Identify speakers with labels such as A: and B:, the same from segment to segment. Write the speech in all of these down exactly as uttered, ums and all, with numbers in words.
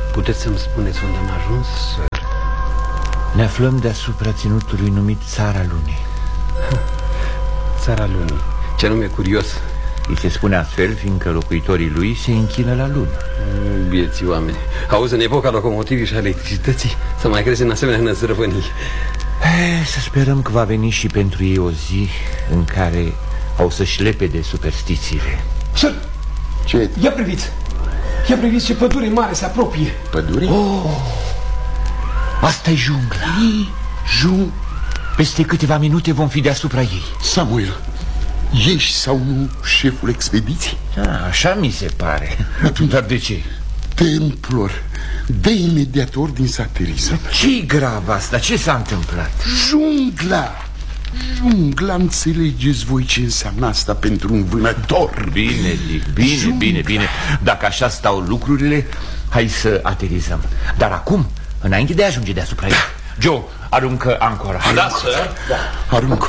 A: Puteți să-mi spuneți unde am ajuns, sir?
B: Ne aflăm deasupra ținutului numit Țara Lunii.
A: Țara Lunii, ce nume curios.
B: Îi se spune astfel fiindcă locuitorii lui se închină la lună.
A: Bieții oameni. Auzi, în epoca locomotivii și a electricității să mai crezi în asemenea năzrăvănii.
B: Să sperăm că va veni și pentru ei o zi în care au să-și lepede superstițiile.
C: Sir, ce? Ia priviți! Ia priviți ce pădure mare se apropie.
B: Pădure? Oh, asta e jungla.
C: Jung...
B: Peste câteva minute vom fi deasupra ei.
C: Samuel, ești sau nu șeful expediției?
B: A, așa mi se pare.
C: Atunci,
B: dar de ce?
C: Te implor, dă imediat ordin să aterizăm.
B: Ce-i grav asta? Ce s-a întâmplat?
C: Jungla! Jungla, înțelegeți voi ce înseamnă asta pentru un vânător?
B: Bine, Dick, bine, Jungla. bine, bine. Dacă așa stau lucrurile, hai să aterizăm. Dar acum, înainte de a ajunge deasupra ei, Joe, aruncă ancora.
A: Da, sir?
C: Da. Aruncă.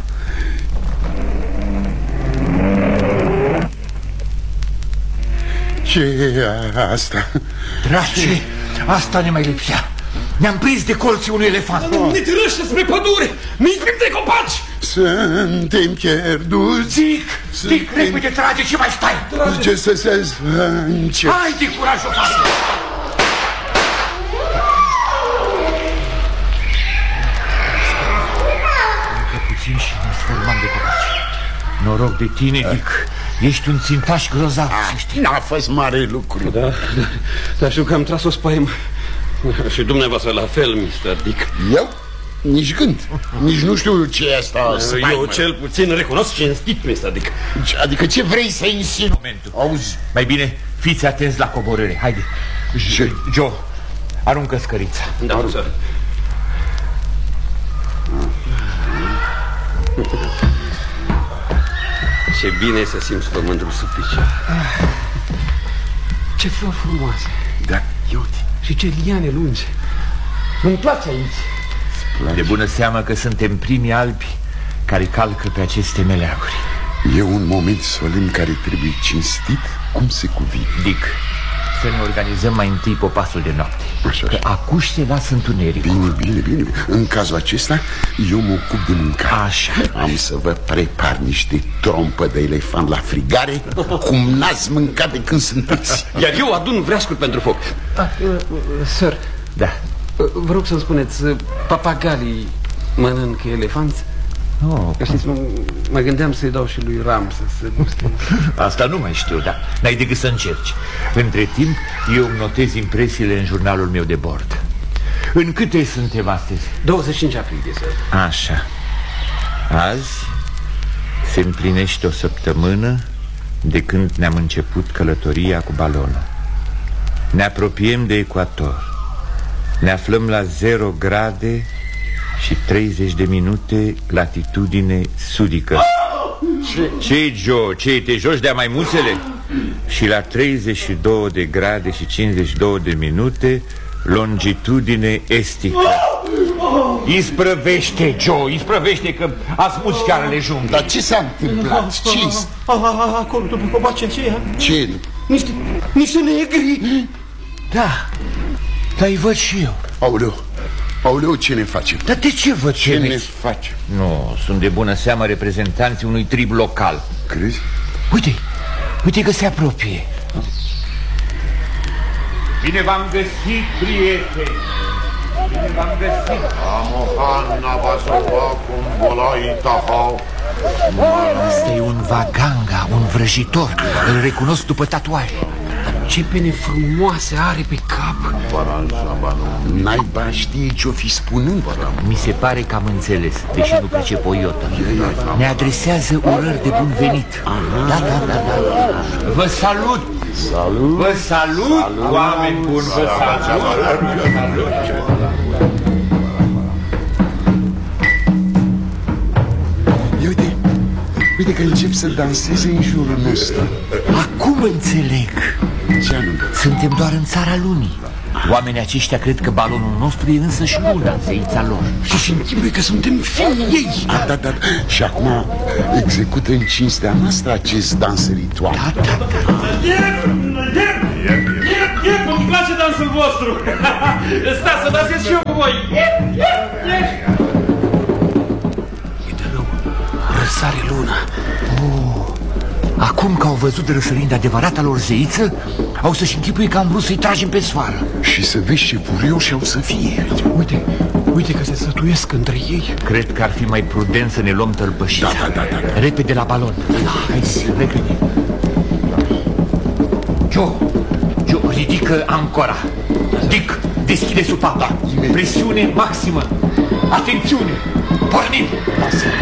C: Ce e asta?
B: Drace, asta ne mai lipsea. Ne-am prins de colții unui elefant.
C: Oh.
D: Ne târăște spre pădure. Ne-i de copaci.
C: Suntem pierduți.
B: Zic, Dick, repede trage, ce mai stai?
C: Trage. Ce să se zvânce.
B: Hai, Dick, curajul față. Încă puțin și ne sfârmam de copaci. Noroc de tine, Dick. Ești un țintaș grozav, să știi.
C: N-a fost mare lucru.
A: Da, da, dar știu că am tras o spaimă. Și dumneavoastră la fel, mister Dick.
C: Eu? Nici gând. Nici nu știu ce e asta spaimă.
A: Eu cel puțin recunosc cinstit, mister Dick.
C: Adică ce vrei să insinui?
B: Auzi, mai bine fiți atenți la coborâre. Haide, Joe, aruncă scărița.
A: Da, aruncă. Ce bine e să simți pământul sub picior. Ce flori frumoase.
C: Da, iute.
A: Și ce liane lungi. Îmi place aici.
B: De bună seamă că suntem primii albi care calcă pe aceste meleaguri.
C: E un moment solemn care trebuie cinstit cum se cuvine.
B: Dick, să ne organizăm mai întâi popasul de noapte.
C: Așa,
B: că acuși se lasă întunericul.
C: Bine, bine, bine. În cazul acesta eu mă ocup de mâncare.
B: Așa.
C: Am să vă prepar niște trompă de elefant la frigare, cum n-ați mâncat de când sunteți.
A: Iar eu adun vreascuri pentru foc. ah, uh, uh, Sir.
B: Da.
A: uh, Vă rog să-mi spuneți, uh, papagalii mănâncă elefanți?
B: Oh,
A: că știți, mă, mă gândeam să-i dau și lui Ram să se...
B: Asta nu mai știu, dar n-ai decât să încerci. Între timp, eu îmi notez impresiile în jurnalul meu de bord. În câte suntem astăzi?
A: douăzeci și cinci aprilie, sir.
B: Așa. Azi se împlinește o săptămână de când ne-am început călătoria cu balonul. Ne apropiem de ecuator. Ne aflăm la zero grade și treizeci de minute latitudine sudică. Ce-i, Joe? Ce-i, te joci de-a maimuțele? Și la treizeci și două de grade și cincizeci și două de minute longitudine estică. Isprăvește, Joe, isprăvește că asmuți chiarele junglei.
C: Dar ce s-a întâmplat? Ce
D: acolo, după copaci aceia?
C: Ce?
D: Niște, niște negri.
B: Da, dar îi văd și eu.
C: Aoleu, aoleu, ce ne facem?
B: Dar de ce văd
C: ce ne facem?
B: Nu, sunt de bună seamă reprezentanții unui trib local.
C: Crezi?
B: Uite, uite că se apropie. Bine v-am găsit, prieteni. Bine v-am găsit. Asta e un vaganga, un vrăjitor. Îl recunosc după tatuaje.
A: Ce pene frumoase are pe cap.
C: Naiba știe ce-o fi spunând.
B: Mi se pare că am înțeles, deși nu pricep o iotă. Ne adresează urări de bun venit. Da, da, da, da. Vă salut.
C: Salut.
B: Vă salut, salut. Oameni buni, vă salut.
C: Uite, uite că încep să danseze în jurul nostru.
B: Acum înțeleg.
C: Ce anume?
B: Suntem doar în țara lunii. Oamenii aceștia cred că balonul nostru e însă și luna în zeița lor.
C: Și și închipuie că suntem fii ei. Da, da, da. Și acum execută în cinstea noastră acest dans ritual.
B: Da, da, da.
D: Iep, iep, iep, iep, îmi place dansul vostru. Stați să dați și eu cu voi.
A: Uite rău, răsare luna.
B: Oh, acum că au văzut răsărind adevărata lor zeiță, au să-și închipuie că am vrut să-i tragem pe sfoară.
C: Și să vezi ce furioși au să fie.
A: Uite, uite că se sătuiesc între ei.
B: Cred că ar fi mai prudent să ne luăm tălpășița.
C: Da, da, da, da.
B: Repede la balon. Da, hai să, repede. Joe, Joe, ridică ancora. Dick, deschide supapa. Presiune maximă. Atențiune, pornim.
A: Lasă.